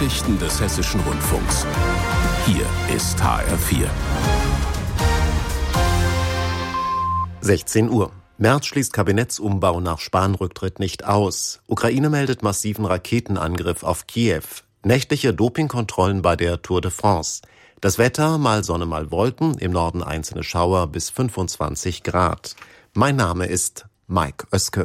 Nachrichten des Hessischen Rundfunks. Hier ist HR4. 16 Uhr. Merz schließt Kabinettsumbau nach Spahn-Rücktritt nicht aus. Ukraine meldet massiven Raketenangriff auf Kiew. Nächtliche Dopingkontrollen bei der Tour de France. Das Wetter, mal Sonne, mal Wolken, im Norden einzelne Schauer bis 25 Grad. Mein Name ist Mike Oeske.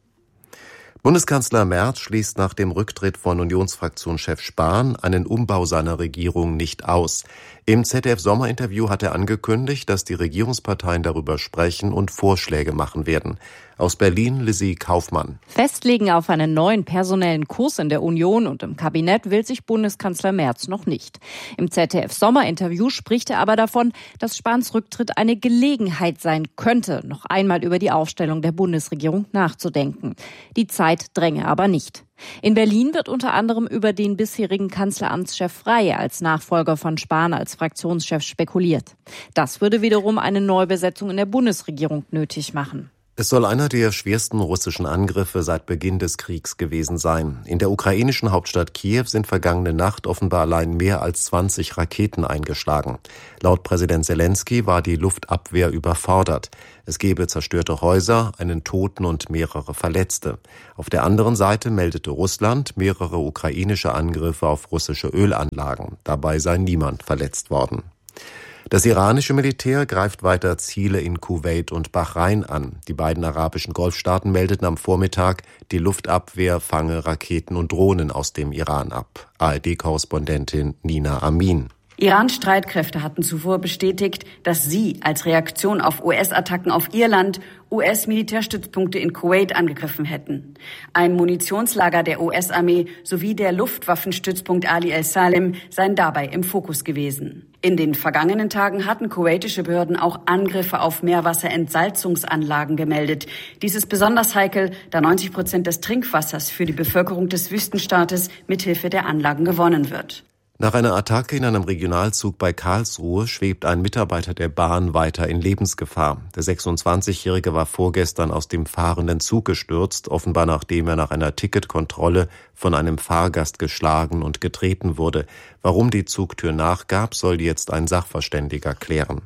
Bundeskanzler Merz schließt nach dem Rücktritt von Unionsfraktionschef Spahn einen Umbau seiner Regierung nicht aus. Im ZDF-Sommerinterview hat er angekündigt, dass die Regierungsparteien darüber sprechen und Vorschläge machen werden. Aus Berlin Lizzie Kaufmann. Festlegen auf einen neuen personellen Kurs in der Union und im Kabinett will sich Bundeskanzler Merz noch nicht. Im ZDF-Sommerinterview spricht er aber davon, dass Spahns Rücktritt eine Gelegenheit sein könnte, noch einmal über die Aufstellung der Bundesregierung nachzudenken. Die Zeit dränge aber nicht. In Berlin wird unter anderem über den bisherigen Kanzleramtschef Frey als Nachfolger von Spahn als Fraktionschef spekuliert. Das würde wiederum eine Neubesetzung in der Bundesregierung nötig machen. Es soll einer der schwersten russischen Angriffe seit Beginn des Kriegs gewesen sein. In der ukrainischen Hauptstadt Kiew sind vergangene Nacht offenbar allein mehr als 20 Raketen eingeschlagen. Laut Präsident Zelensky war die Luftabwehr überfordert. Es gebe zerstörte Häuser, einen Toten und mehrere Verletzte. Auf der anderen Seite meldete Russland mehrere ukrainische Angriffe auf russische Ölanlagen. Dabei sei niemand verletzt worden. Das iranische Militär greift weiter Ziele in Kuwait und Bahrain an. Die beiden arabischen Golfstaaten meldeten am Vormittag, die Luftabwehr fange Raketen und Drohnen aus dem Iran ab. ARD-Korrespondentin Nina Amin. Irans Streitkräfte hatten zuvor bestätigt, dass sie als Reaktion auf US-Attacken auf ihr Land US-Militärstützpunkte in Kuwait angegriffen hätten. Ein Munitionslager der US-Armee sowie der Luftwaffenstützpunkt Ali el-Salem seien dabei im Fokus gewesen. In den vergangenen Tagen hatten kuwaitische Behörden auch Angriffe auf Meerwasserentsalzungsanlagen gemeldet. Dies ist besonders heikel, da 90% des Trinkwassers für die Bevölkerung des Wüstenstaates mithilfe der Anlagen gewonnen wird. Nach einer Attacke in einem Regionalzug bei Karlsruhe schwebt ein Mitarbeiter der Bahn weiter in Lebensgefahr. Der 26-Jährige war vorgestern aus dem fahrenden Zug gestürzt, offenbar nachdem er nach einer Ticketkontrolle von einem Fahrgast geschlagen und getreten wurde. Warum die Zugtür nachgab, soll jetzt ein Sachverständiger klären.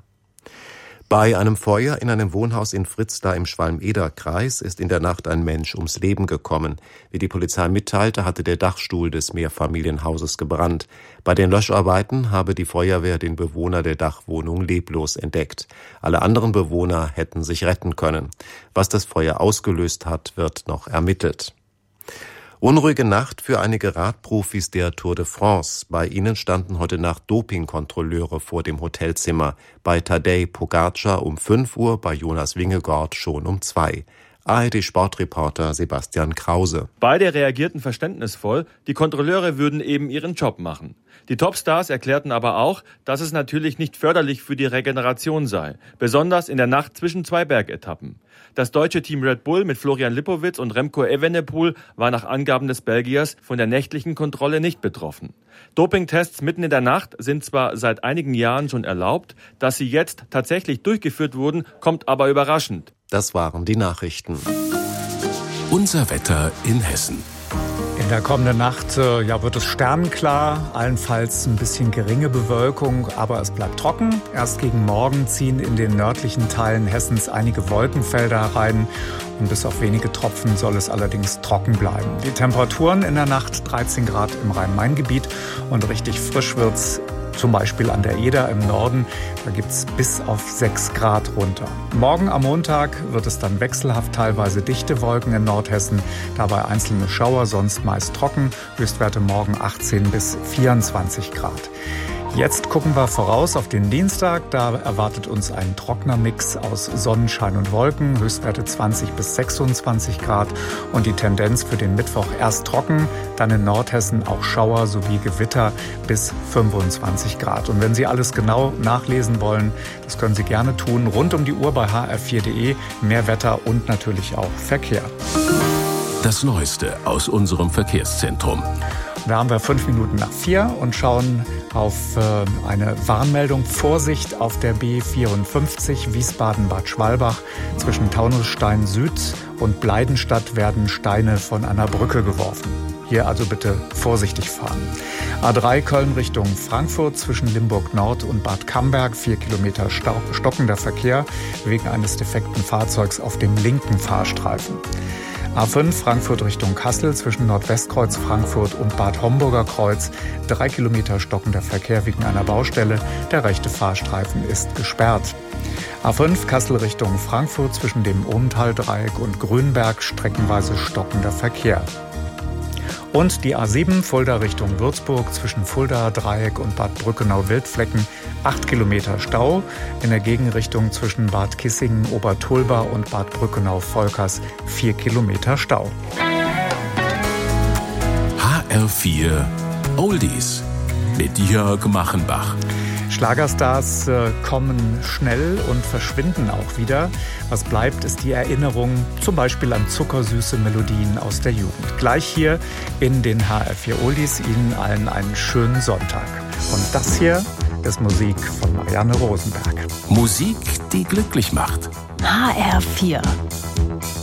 Bei einem Feuer in einem Wohnhaus in Fritzlar im Schwalm-Eder-Kreis ist in der Nacht ein Mensch ums Leben gekommen. Wie die Polizei mitteilte, hatte der Dachstuhl des Mehrfamilienhauses gebrannt. Bei den Löscharbeiten habe die Feuerwehr den Bewohner der Dachwohnung leblos entdeckt. Alle anderen Bewohner hätten sich retten können. Was das Feuer ausgelöst hat, wird noch ermittelt. Unruhige Nacht für einige Radprofis der Tour de France. Bei ihnen standen heute Nacht Dopingkontrolleure vor dem Hotelzimmer. Bei Tadej Pogacar um 5 Uhr, bei Jonas Vingegaard schon um 2. ARD-Sportreporter Sebastian Krause. Beide reagierten verständnisvoll, die Kontrolleure würden eben ihren Job machen. Die Topstars erklärten aber auch, dass es natürlich nicht förderlich für die Regeneration sei, besonders in der Nacht zwischen zwei Bergetappen. Das deutsche Team Red Bull mit Florian Lipowitz und Remco Evenepoel war nach Angaben des Belgiers von der nächtlichen Kontrolle nicht betroffen. Dopingtests mitten in der Nacht sind zwar seit einigen Jahren schon erlaubt, dass sie jetzt tatsächlich durchgeführt wurden, kommt aber überraschend. Das waren die Nachrichten. Unser Wetter in Hessen. In der kommenden Nacht wird es sternklar, allenfalls ein bisschen geringe Bewölkung, aber es bleibt trocken. Erst gegen Morgen ziehen in den nördlichen Teilen Hessens einige Wolkenfelder herein und bis auf wenige Tropfen soll es allerdings trocken bleiben. Die Temperaturen in der Nacht 13 Grad im Rhein-Main-Gebiet und richtig frisch wird's zum Beispiel an der Eder im Norden. Da gibt's bis auf 6 Grad runter. Morgen am Montag wird es dann wechselhaft teilweise dichte Wolken in Nordhessen. Dabei einzelne Schauer, sonst meist trocken. Höchstwerte morgen 18 bis 24 Grad. Jetzt gucken wir voraus auf den Dienstag. Da erwartet uns ein trockener Mix aus Sonnenschein und Wolken, Höchstwerte 20 bis 26 Grad. Und die Tendenz für den Mittwoch erst trocken, dann in Nordhessen auch Schauer sowie Gewitter bis 25 Grad. Und wenn Sie alles genau nachlesen wollen, das können Sie gerne tun, rund um die Uhr bei hr4.de. Mehr Wetter und natürlich auch Verkehr. Das Neueste aus unserem Verkehrszentrum. Da haben wir 5 Minuten nach 4 und schauen auf eine Warnmeldung. Vorsicht auf der B54 Wiesbaden-Bad Schwalbach. Zwischen Taunusstein Süd und Bleidenstadt werden Steine von einer Brücke geworfen. Hier also bitte vorsichtig fahren. A3 Köln Richtung Frankfurt zwischen Limburg Nord und Bad Camberg 4 Kilometer stockender Verkehr wegen eines defekten Fahrzeugs auf dem linken Fahrstreifen. A5 Frankfurt Richtung Kassel zwischen Nordwestkreuz Frankfurt und Bad Homburger Kreuz 3 Kilometer stockender Verkehr wegen einer Baustelle. Der rechte Fahrstreifen ist gesperrt. A5 Kassel Richtung Frankfurt zwischen dem Ohntal-Dreieck und Grünberg streckenweise stockender Verkehr. Und die A7 Fulda Richtung Würzburg zwischen Fulda-Dreieck und Bad Brückenau-Wildflecken 8 Kilometer Stau. In der Gegenrichtung zwischen Bad Kissingen, Obertulba und Bad Brückenau-Volkers 4 Kilometer Stau. HR4 Oldies mit Jörg Machenbach. Schlagerstars kommen schnell und verschwinden auch wieder. Was bleibt, ist die Erinnerung zum Beispiel an zuckersüße Melodien aus der Jugend. Gleich hier in den HR4 Oldies Ihnen allen einen schönen Sonntag. Und das hier ist Musik von Marianne Rosenberg. Musik, die glücklich macht. HR4